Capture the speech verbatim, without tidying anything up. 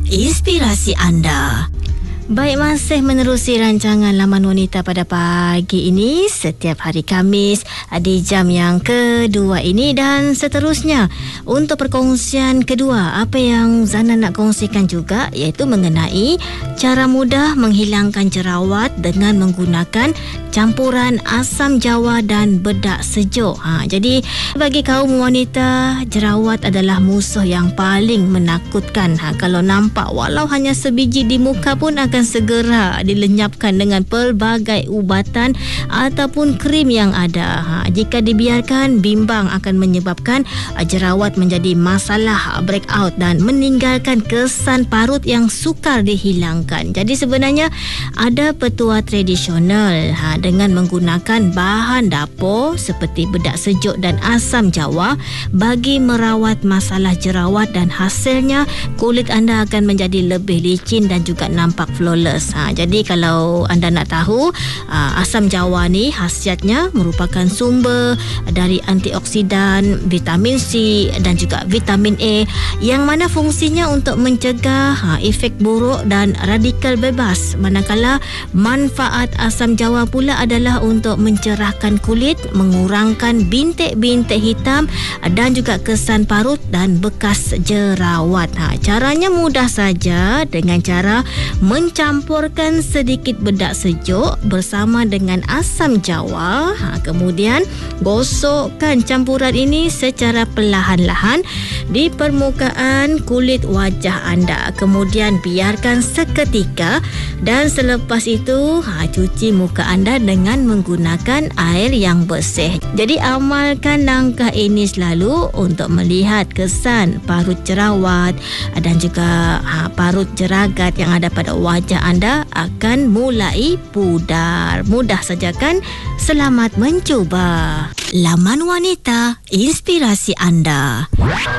inspirasi anda. Baik, masih menerusi rancangan Laman Wanita pada pagi ini setiap hari Khamis di jam yang kedua ini dan seterusnya. Untuk perkongsian kedua, apa yang Zana nak kongsikan juga iaitu mengenai cara mudah menghilangkan jerawat dengan menggunakan campuran asam jawa dan bedak sejuk. Ha, jadi bagi kaum wanita, jerawat adalah musuh yang paling menakutkan. Ha, kalau nampak walau hanya sebiji di muka pun akan segera dilenyapkan dengan pelbagai ubatan ataupun krim yang ada. Ha, jika dibiarkan, bimbang akan menyebabkan jerawat menjadi masalah breakout dan meninggalkan kesan parut yang sukar dihilangkan. Jadi sebenarnya ada petua tradisional ha, dengan menggunakan bahan dapur seperti bedak sejuk dan asam jawa bagi merawat masalah jerawat, dan hasilnya kulit anda akan menjadi lebih licin dan juga nampak flawless. Ha, jadi kalau anda nak tahu, uh, asam jawa ni khasiatnya merupakan sumber dari antioksidan, vitamin C dan juga vitamin A yang mana fungsinya untuk mencegah ha, efek buruk dan radikal bebas. Manakala manfaat asam jawa pula adalah untuk mencerahkan kulit, mengurangkan bintik-bintik hitam dan juga kesan parut dan bekas jerawat. Ha, caranya mudah saja dengan cara mencampurkan sedikit bedak sejuk bersama dengan asam jawa. Ha, kemudian gosokkan campuran ini secara perlahan-lahan di permukaan kulit wajah anda. Kemudian biarkan seketika dan selepas itu ha, cuci muka anda dengan menggunakan air yang bersih. Jadi amalkan langkah ini selalu untuk melihat kesan parut jerawat dan juga ha, parut jeragat yang ada pada wajah anda akan mulai pudar. Mudah saja kan? Selamat mencuba. Laman Wanita, inspirasi anda.